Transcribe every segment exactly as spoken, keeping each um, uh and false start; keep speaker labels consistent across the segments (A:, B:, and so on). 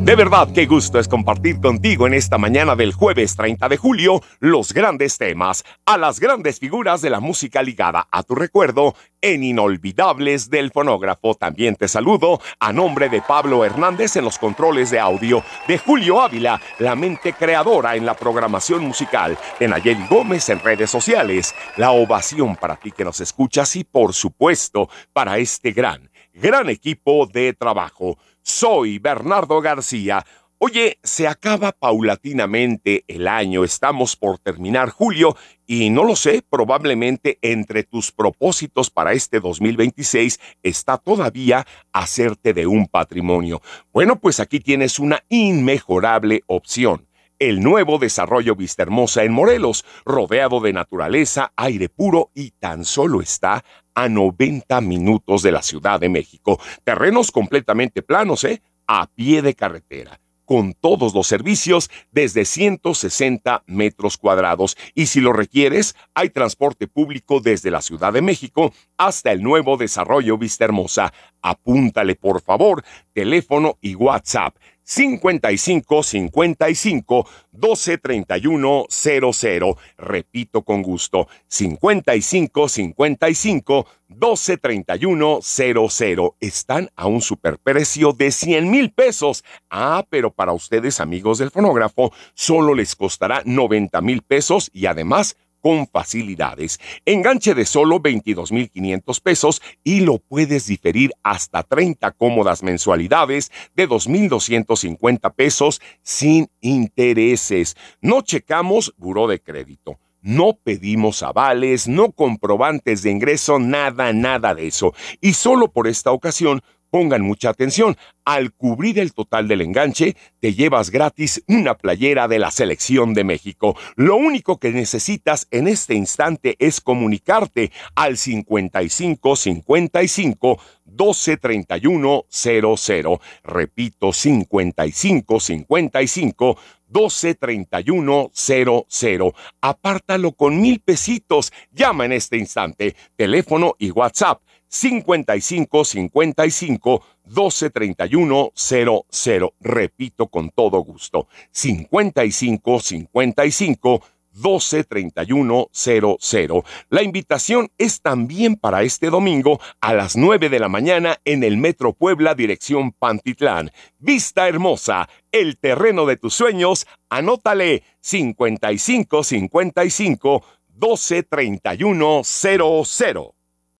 A: De verdad, qué gusto es compartir contigo en esta mañana del jueves treinta de julio los grandes temas, a las grandes figuras de la música ligada a tu recuerdo en Inolvidables del Fonógrafo. También te saludo a nombre de Pablo Hernández en los controles de audio, de Julio Ávila, la mente creadora en la programación musical, de Nayeli Gómez en redes sociales. La ovación para ti que nos escuchas y, por supuesto, para este gran, gran equipo de trabajo. Soy Bernardo García. Oye, se acaba paulatinamente el año, estamos por terminar julio y no lo sé, probablemente entre tus propósitos para este dos mil veintiséis está todavía hacerte de un patrimonio. Bueno, pues aquí tienes una inmejorable opción. El nuevo desarrollo Vistahermosa en Morelos, rodeado de naturaleza, aire puro y tan solo está a noventa minutos de la Ciudad de México. Terrenos completamente planos, ¿eh? A pie de carretera, con todos los servicios desde ciento sesenta metros cuadrados. Y si lo requieres, hay transporte público desde la Ciudad de México hasta el nuevo desarrollo Vistahermosa. Apúntale, por favor, teléfono y WhatsApp cincuenta y cinco cincuenta y cinco doce treinta y uno cero cero. Repito con gusto, cincuenta y cinco cincuenta y cinco doce treinta y uno cero cero. Están a un superprecio de cien mil pesos. Ah, pero para ustedes, amigos del fonógrafo, solo les costará noventa mil pesos y además con facilidades. Enganche de solo veintidós mil quinientos pesos y lo puedes diferir hasta treinta cómodas mensualidades de dos mil doscientos cincuenta pesos sin intereses. No checamos buró de crédito. No pedimos avales, no comprobantes de ingreso, nada, nada de eso. Y solo por esta ocasión, pongan mucha atención, al cubrir el total del enganche, te llevas gratis una playera de la Selección de México. Lo único que necesitas en este instante es comunicarte al cincuenta y cinco cincuenta y cinco doce treinta y uno cero cero. Repito, cincuenta y cinco cincuenta y cinco doce treinta y uno cero cero. Apártalo con mil pesitos. Llama en este instante. Teléfono y WhatsApp cincuenta y cinco cincuenta y cinco doce treinta y uno cero cero. Repito con todo gusto. cincuenta y cinco cincuenta y cinco doce treinta y uno cero cero. La invitación es también para este domingo a las nueve de la mañana en el Metro Puebla, dirección Pantitlán. Vistahermosa, el terreno de tus sueños. Anótale cincuenta y cinco cincuenta y cinco doce treinta y uno cero cero.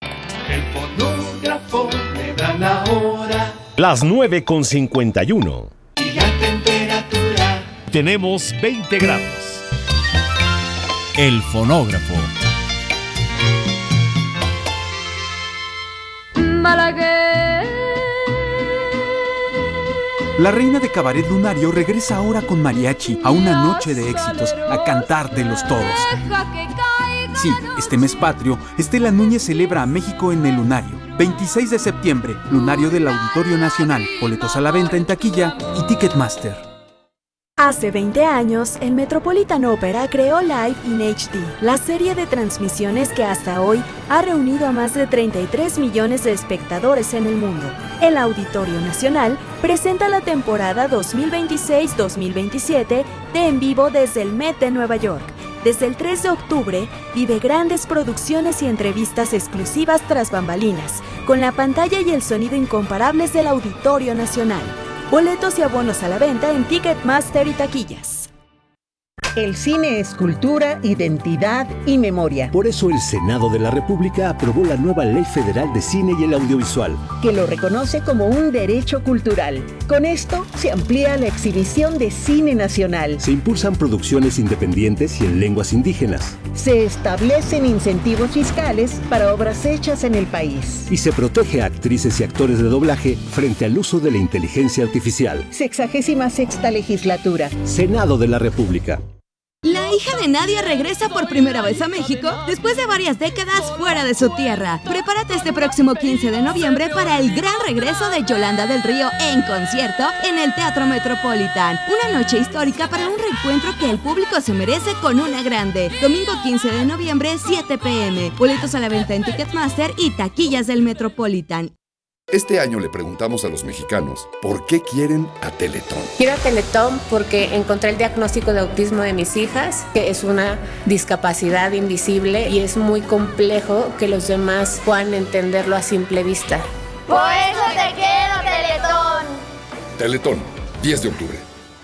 B: El fonógrafo me da la hora.
A: Las nueve con cincuenta y uno.
B: Y la temperatura.
A: Tenemos veinte grados.
C: El fonógrafo.
D: Balaguer.
E: La reina de cabaret lunario regresa ahora con mariachi a una noche de éxitos, a cantártelos todos. Sí, este mes patrio, Estela Núñez celebra a México en el Lunario. veintiséis de septiembre, Lunario del Auditorio Nacional. Boletos a la venta en taquilla y Ticketmaster.
F: Hace veinte años, el Metropolitan Opera creó Live in H D, la serie de transmisiones que hasta hoy ha reunido a más de treinta y tres millones de espectadores en el mundo. El Auditorio Nacional presenta la temporada dos mil veintiséis dos mil veintisiete de En Vivo desde el Met de Nueva York. Desde el tres de octubre, vive grandes producciones y entrevistas exclusivas tras bambalinas, con la pantalla y el sonido incomparables del Auditorio Nacional. Boletos y abonos a la venta en Ticketmaster y taquillas.
G: El cine es cultura, identidad y memoria.
H: Por eso el Senado de la República aprobó la nueva Ley Federal de Cine y el Audiovisual,
G: que lo reconoce como un derecho cultural. Con esto se amplía la exhibición de cine nacional.
H: Se impulsan producciones independientes y en lenguas indígenas.
G: Se establecen incentivos fiscales para obras hechas en el país.
H: Y se protege a actrices y actores de doblaje frente al uso de la inteligencia artificial.
G: Sexagésima sexta legislatura.
H: Senado de la República.
D: La hija de Nadia regresa por primera vez a México después de varias décadas fuera de su tierra. Prepárate este próximo quince de noviembre para el gran regreso de Yolanda del Río en concierto en el Teatro Metropolitan. Una noche histórica para un reencuentro que el público se merece con una grande. Domingo quince de noviembre, siete p m. Boletos a la venta en Ticketmaster y taquillas del Metropolitan.
C: Este año le preguntamos a los mexicanos por qué quieren a Teletón.
I: Quiero a Teletón porque encontré el diagnóstico de autismo de mis hijas, que es una discapacidad invisible y es muy complejo que los demás puedan entenderlo a simple vista.
J: Por eso te quiero, Teletón.
C: Teletón, diez de octubre.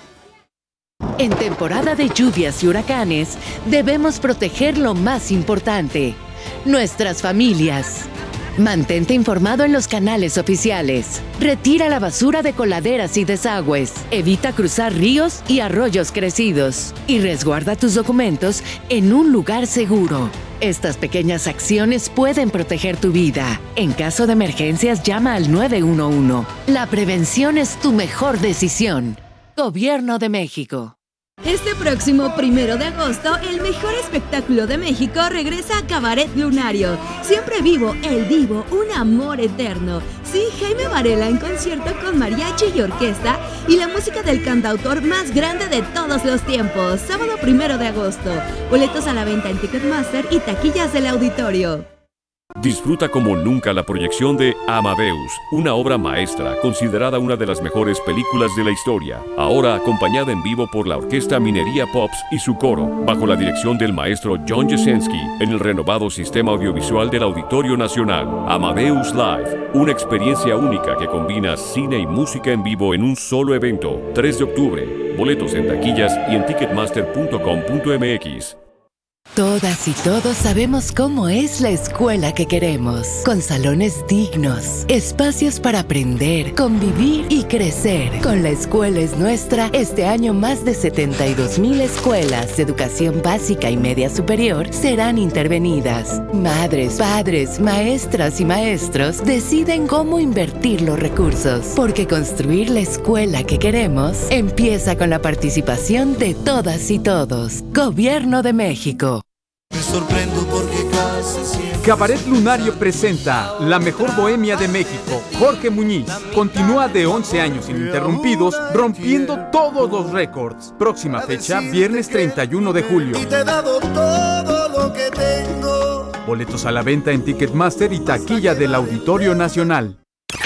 K: En temporada de lluvias y huracanes, debemos proteger lo más importante, nuestras familias. Mantente informado en los canales oficiales. Retira la basura de coladeras y desagües. Evita cruzar ríos y arroyos crecidos. Y resguarda tus documentos en un lugar seguro. Estas pequeñas acciones pueden proteger tu vida. En caso de emergencias, llama al nueve uno uno. La prevención es tu mejor decisión. Gobierno de México.
D: Este próximo primero de agosto, el mejor espectáculo de México regresa a Cabaret Lunario. Siempre vivo, el divo, un amor eterno. Sí, Jaime Varela en concierto con mariachi y orquesta y la música del cantautor más grande de todos los tiempos. Sábado primero de agosto. Boletos a la venta en Ticketmaster y taquillas del auditorio.
L: Disfruta como nunca la proyección de Amadeus, una obra maestra considerada una de las mejores películas de la historia, ahora acompañada en vivo por la Orquesta Minería Pops y su coro, bajo la dirección del maestro John Jasenski, en el renovado sistema audiovisual del Auditorio Nacional. Amadeus Live, una experiencia única que combina cine y música en vivo en un solo evento. tres de octubre, boletos en taquillas y en ticketmaster punto com punto m x.
K: Todas y todos sabemos cómo es la escuela que queremos, con salones dignos, espacios para aprender, convivir y crecer. Con La Escuela es Nuestra, este año más de setenta y dos mil escuelas de educación básica y media superior serán intervenidas. Madres, padres, maestras y maestros deciden cómo invertir los recursos, porque construir la escuela que queremos empieza con la participación de todas y todos. Gobierno de México.
M: Me sorprendo porque casi siempre...
E: Cabaret Lunario presenta La Mejor Bohemia de México. Jorge Muñiz continúa de once años ininterrumpidos, rompiendo todos los récords. Próxima fecha, viernes treinta y uno de julio.
M: Y te he dado todo lo que tengo.
E: Boletos a la venta en Ticketmaster y taquilla del Auditorio Nacional.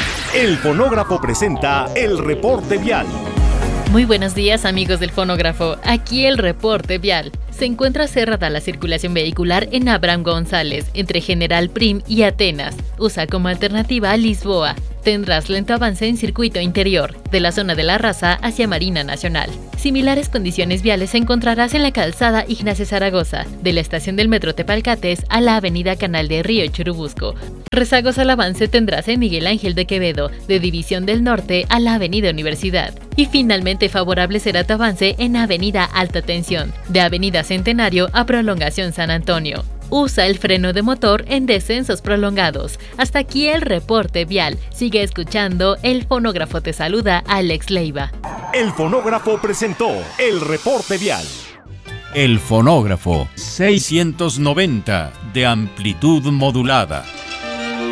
A: El Fonógrafo presenta el reporte vial.
N: Muy buenos días, amigos del Fonógrafo. Aquí el reporte vial. Se encuentra cerrada la circulación vehicular en Abraham González, entre General Prim y Atenas. Usa como alternativa a Lisboa. Tendrás lento avance en circuito interior, de la zona de La Raza hacia Marina Nacional. Similares condiciones viales encontrarás en la calzada Ignacio Zaragoza, de la estación del Metro Tepalcates a la avenida Canal de Río Churubusco. Rezagos al avance tendrás en Miguel Ángel de Quevedo, de División del Norte a la avenida Universidad. Y finalmente favorable será tu avance en avenida Alta Tensión, de avenida Centenario a Prolongación San Antonio. Usa el freno de motor en descensos prolongados. Hasta aquí el reporte vial. Sigue escuchando. El Fonógrafo te saluda, Alex Leiva.
A: El Fonógrafo presentó el reporte vial.
O: El Fonógrafo seiscientos noventa de amplitud modulada.